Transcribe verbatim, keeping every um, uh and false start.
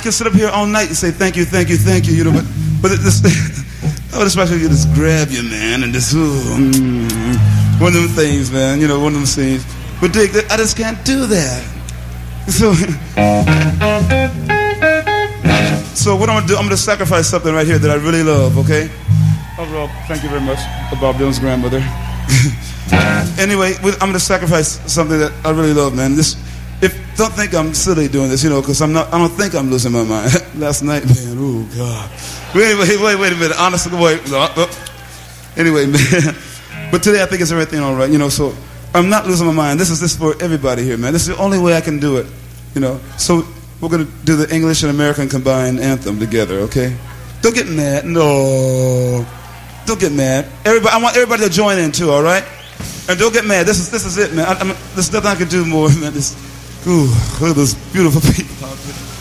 can sit up here all night and say thank you, thank you, thank you, you know, but but this, I would especially just grab you, man, and just, ooh, mm, one of them things, man, you know, one of them things. But Dick, I just can't do that. So, so what I'm gonna do, I'm gonna sacrifice something right here that I really love, okay? Oh, Rob, thank you very much, Bob Dylan's grandmother. Anyway, I'm gonna sacrifice something that I really love, man. This, if don't think I'm silly doing this, you know, because I'm not. I don't think I'm losing my mind. Last night, man. Oh God. Wait, wait, wait, wait a minute. Honestly, wait. Anyway, man. But today, I think it's everything all right, you know. So I'm not losing my mind. This is this for everybody here, man. This is the only way I can do it, you know. So we're gonna do the English and American combined anthem together, okay? Don't get mad. No. Don't get mad. Everybody, I want everybody to join in too, all right? And don't get mad. This is this is it, man. I, I mean, there's nothing I can do more, man. This, ooh, look at those beautiful people out there.